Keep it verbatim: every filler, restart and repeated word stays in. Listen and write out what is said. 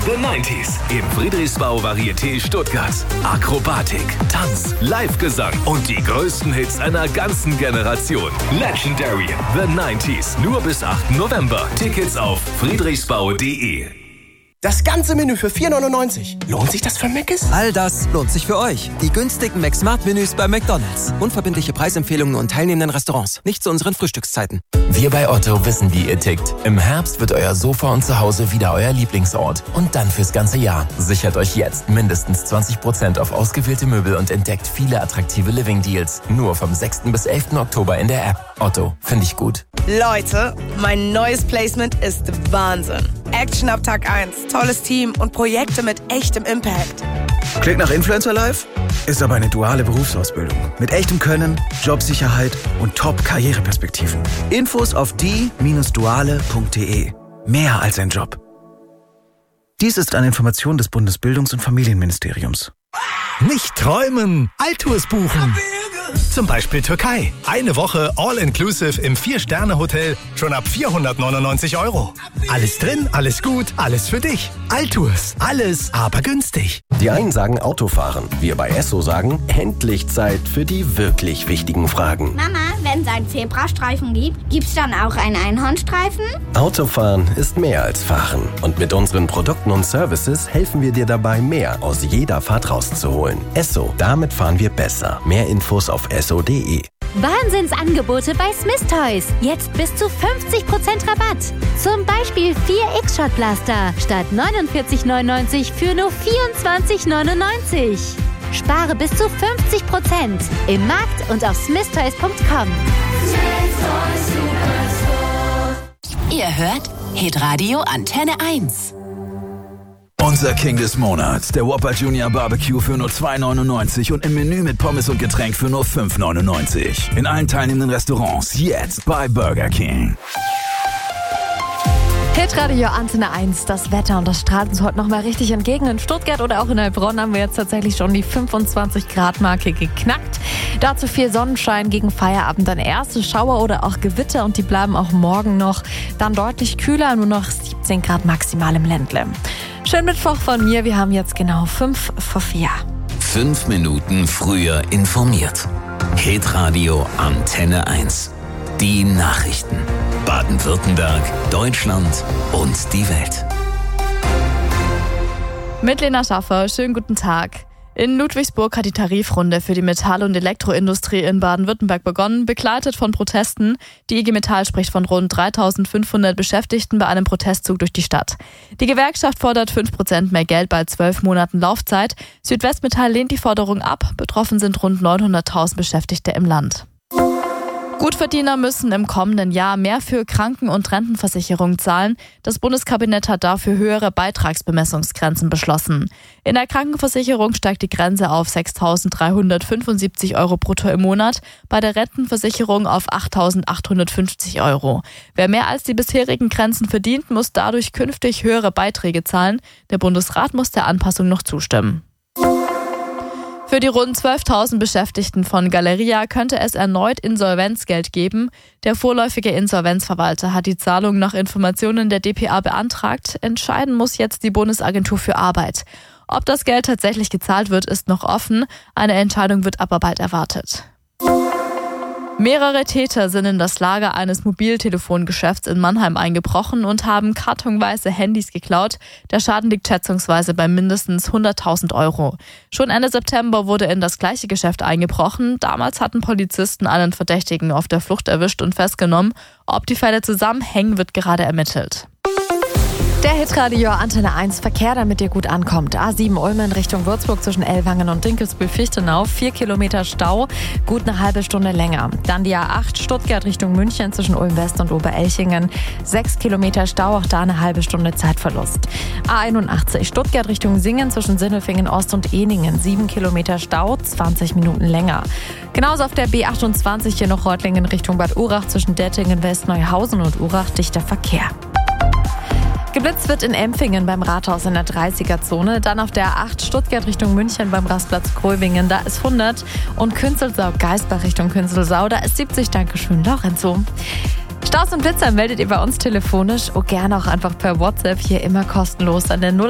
The neunziger im Friedrichsbau Varieté Stuttgart. Akrobatik, Tanz, Live-Gesang und die größten Hits einer ganzen Generation. Legendary The neunziger, nur bis achten November. Tickets auf friedrichsbau punkt de. Das ganze Menü für vier neunundneunzig. Lohnt sich das für Mc's? All das lohnt sich für euch. Die günstigen McSmart-Menüs bei McDonald's. Unverbindliche Preisempfehlungen und teilnehmenden Restaurants. Nicht zu unseren Frühstückszeiten. Wir bei Otto wissen, wie ihr tickt. Im Herbst wird euer Sofa und Zuhause wieder euer Lieblingsort. Und dann fürs ganze Jahr. Sichert euch jetzt mindestens zwanzig Prozent auf ausgewählte Möbel und entdeckt viele attraktive Living-Deals. Nur vom sechsten bis elften Oktober in der App. Otto, finde ich gut. Leute, mein neues Placement ist Wahnsinn. Action ab Tag eins, tolles Team und Projekte mit echtem Impact. Klingt nach Influencer Life? Ist aber eine duale Berufsausbildung. Mit echtem Können, Jobsicherheit und Top-Karriereperspektiven. Infos auf die Bindestrich duale punkt de. Mehr als ein Job. Dies ist eine Information des Bundesbildungs- und Familienministeriums. Nicht träumen, Altours buchen. Zum Beispiel Türkei. Eine Woche All-Inclusive im Vier-Sterne-Hotel schon ab vierhundertneunundneunzig Euro. Alles drin, alles gut, alles für dich. Altours, alles, aber günstig. Die einen sagen Autofahren. Wir bei Esso sagen, endlich Zeit für die wirklich wichtigen Fragen. Mama, wenn es einen Zebrastreifen gibt, gibt's dann auch einen Einhornstreifen? Autofahren ist mehr als Fahren. Und mit unseren Produkten und Services helfen wir dir dabei, mehr aus jeder Fahrt rauszuholen. Esso, damit fahren wir besser. Mehr Infos auf esso punkt de. Wahnsinnsangebote bei Smith Toys. Jetzt bis zu fünfzig Prozent Rabatt. Zum Beispiel vier X-Shot-Blaster statt neunundvierzig neunundneunzig für nur vierundzwanzig neunundneunzig. Spare bis zu fünfzig Prozent im Markt und auf smith toys punkt com. Ihr hört Hitradio Antenne eins. Unser King des Monats, der Whopper Junior Barbecue für nur zwei neunundneunzig und im Menü mit Pommes und Getränk für nur fünf neunundneunzig. In allen teilnehmenden Restaurants jetzt bei Burger King. Hitradio Antenne eins, das Wetter, und das strahlt uns heute nochmal richtig entgegen. In Stuttgart oder auch in Heilbronn haben wir jetzt tatsächlich schon die fünfundzwanzig Grad Marke geknackt. Dazu viel Sonnenschein, gegen Feierabend dann erste Schauer oder auch Gewitter, und die bleiben auch morgen noch. Dann deutlich kühler, nur noch siebzehn Grad maximal im Ländle. Schönen Mittwoch von mir, wir haben jetzt genau fünf vor vier. Fünf Minuten früher informiert. Hitradio Antenne eins. Die Nachrichten. Baden-Württemberg, Deutschland und die Welt. Mit Lena Schaffer, schönen guten Tag. In Ludwigsburg hat die Tarifrunde für die Metall- und Elektroindustrie in Baden-Württemberg begonnen, begleitet von Protesten. Die I G Metall spricht von rund dreitausendfünfhundert Beschäftigten bei einem Protestzug durch die Stadt. Die Gewerkschaft fordert fünf Prozent mehr Geld bei zwölf Monaten Laufzeit. Südwestmetall lehnt die Forderung ab. Betroffen sind rund neunhunderttausend Beschäftigte im Land. Gutverdiener müssen im kommenden Jahr mehr für Kranken- und Rentenversicherung zahlen. Das Bundeskabinett hat dafür höhere Beitragsbemessungsgrenzen beschlossen. In der Krankenversicherung steigt die Grenze auf sechstausenddreihundertfünfundsiebzig Euro brutto im Monat, bei der Rentenversicherung auf achttausendachthundertfünfzig Euro. Wer mehr als die bisherigen Grenzen verdient, muss dadurch künftig höhere Beiträge zahlen. Der Bundesrat muss der Anpassung noch zustimmen. Für die rund zwölftausend Beschäftigten von Galeria könnte es erneut Insolvenzgeld geben. Der vorläufige Insolvenzverwalter hat die Zahlung nach Informationen der D P A beantragt. Entscheiden muss jetzt die Bundesagentur für Arbeit. Ob das Geld tatsächlich gezahlt wird, ist noch offen. Eine Entscheidung wird aber bald erwartet. Mehrere Täter sind in das Lager eines Mobiltelefongeschäfts in Mannheim eingebrochen und haben kartonweise Handys geklaut. Der Schaden liegt schätzungsweise bei mindestens hunderttausend Euro. Schon Ende September wurde in das gleiche Geschäft eingebrochen. Damals hatten Polizisten einen Verdächtigen auf der Flucht erwischt und festgenommen. Ob die Fälle zusammenhängen, wird gerade ermittelt. Der Hitradio Antenne eins Verkehr, damit ihr gut ankommt. A sieben Ulm in Richtung Würzburg zwischen Ellwangen und Dinkelsbühl-Fichtenau. Vier Kilometer Stau, gut eine halbe Stunde länger. Dann die A acht Stuttgart Richtung München zwischen Ulm-West und Oberelchingen. Sechs Kilometer Stau, auch da eine halbe Stunde Zeitverlust. A einundachtzig Stuttgart Richtung Singen zwischen Sindelfingen Ost und Ehningen. Sieben Kilometer Stau, zwanzig Minuten länger. Genauso auf der B achtundzwanzig hier noch Reutlingen Richtung Bad Urach zwischen Dettingen, West, Neuhausen und Urach dichter Verkehr. Geblitzt wird in Empfingen beim Rathaus in der dreißiger-Zone. Dann auf der A acht Stuttgart Richtung München beim Rastplatz Gröbingen, da ist hundert. Und Künzelsau-Geisbach Richtung Künzelsau, da ist siebzig. Dankeschön, Lorenzo. Staus und Blitzer meldet ihr bei uns telefonisch, oh gerne auch einfach per WhatsApp, hier immer kostenlos an der null